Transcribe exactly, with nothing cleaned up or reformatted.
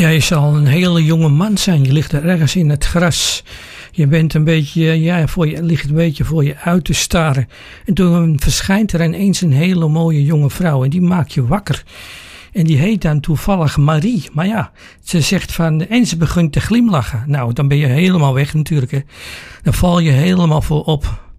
Ja, je zal een hele jonge man zijn. Je ligt er ergens in het gras. Je bent een beetje, ja, voor je, ligt een beetje voor je uit te staren. En toen verschijnt er ineens een hele mooie jonge vrouw. En die maakt je wakker. En die heet dan toevallig Marie. Maar ja, ze zegt van, en ze begint te glimlachen. Nou, dan ben je helemaal weg natuurlijk, hè. Dan val je helemaal voor op.